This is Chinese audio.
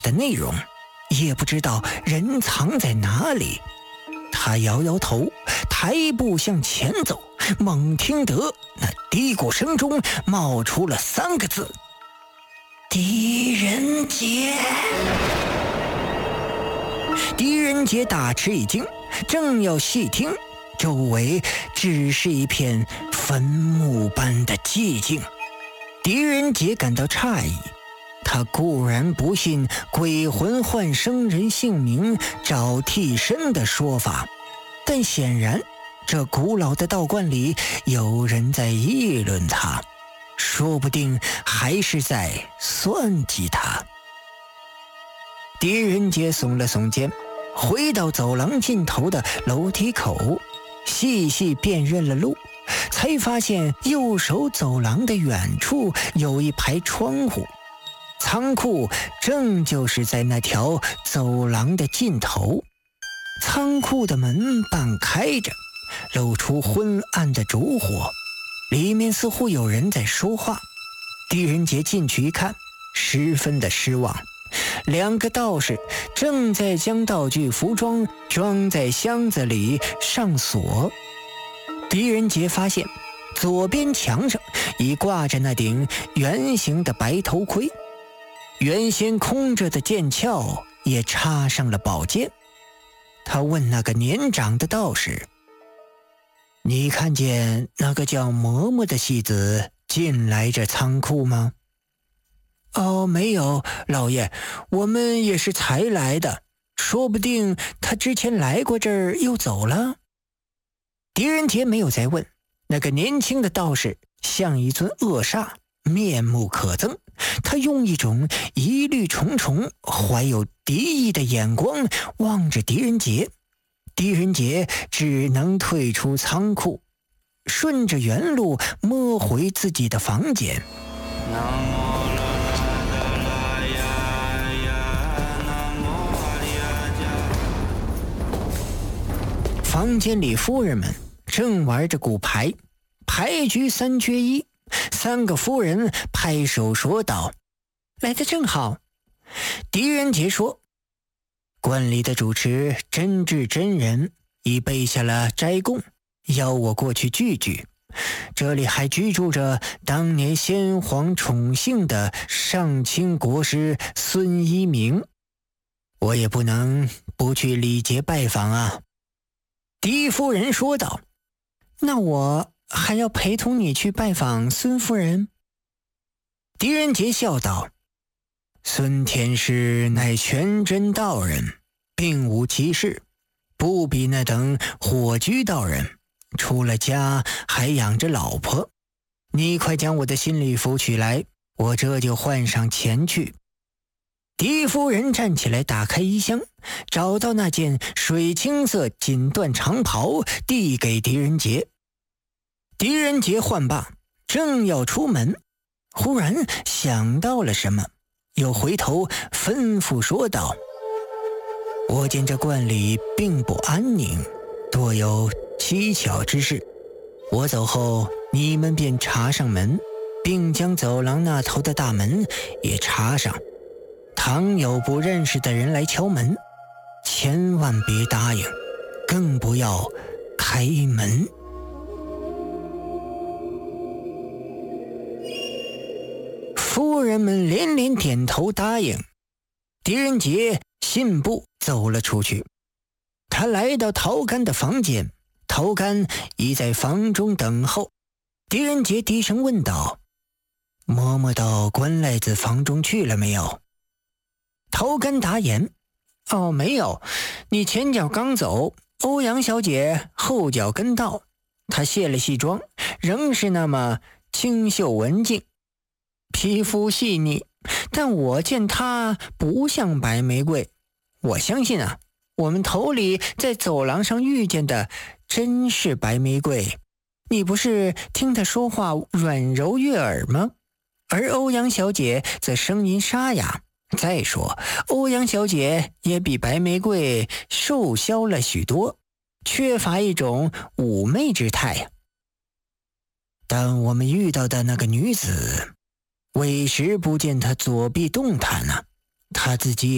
的内容，也不知道人藏在哪里。他摇摇头，抬步向前走，猛听得那低谷声中冒出了3个字：狄仁杰。狄仁杰大吃一惊，正要细听，周围只是一片坟墓般的寂静。狄仁杰感到诧异，他固然不信鬼魂换生人姓名找替身的说法，但显然这古老的道观里有人在议论他，说不定还是在算计他。狄仁杰耸了耸肩，回到走廊尽头的楼梯口，细细辨认了路，才发现右手走廊的远处有一排窗户，仓库正就是在那条走廊的尽头。仓库的门半开着，露出昏暗的烛火，里面似乎有人在说话。狄仁杰进去一看，十分的失望。2个道士正在将道具服装装在箱子里上锁。狄仁杰发现左边墙上已挂着那顶圆形的白头盔，原先空着的剑鞘也插上了宝剑。他问那个年长的道士：你看见那个叫嬷嬷的戏子进来这仓库吗？哦，没有，老爷，我们也是才来的，说不定他之前来过这儿又走了。狄仁杰没有再问，那个年轻的道士像一尊恶煞，面目可憎，他用一种疑虑重重、怀有敌意的眼光望着狄仁杰。狄仁杰只能退出仓库，顺着原路摸回自己的房间。房间里夫人们正玩着骨牌，牌局3缺1。3个夫人拍手说道：来得正好。狄仁杰说：观里的主持真智真人已备下了斋供，邀我过去聚聚。这里还居住着当年先皇宠幸的上清国师孙一鸣，我也不能不去礼节拜访啊。狄夫人说道：那我还要陪同你去拜访孙夫人。狄仁杰笑道：孙天师乃全真道人，并无其事，不比那等火居道人，出了家还养着老婆。你快将我的新礼服取来，我这就换上前去。狄夫人站起来，打开衣箱，找到那件水青色锦缎长袍，递给狄仁杰。狄仁杰换罢，正要出门，忽然想到了什么，又回头吩咐说道：我见这观里并不安宁，多有蹊跷之事，我走后，你们便查上门，并将走廊那头的大门也查上。倘有不认识的人来敲门，千万别答应，更不要开门。夫人们连连点头答应。狄仁杰信步走了出去。他来到陶干的房间，陶干已在房中等候。狄仁杰低声问道：嬷嬷到关赖子房中去了没有？陶干答言：哦，没有，你前脚刚走，欧阳小姐后脚跟到。她卸了戏妆，仍是那么清秀文静，皮肤细腻，但我见她不像白玫瑰。我相信啊，我们头里在走廊上遇见的真是白玫瑰。你不是听她说话软柔悦耳吗？而欧阳小姐则声音沙哑。再说，欧阳小姐也比白玫瑰瘦削了许多，缺乏一种妩媚之态呀。但我们遇到的那个女子，委实不见她左臂动弹啊，她自己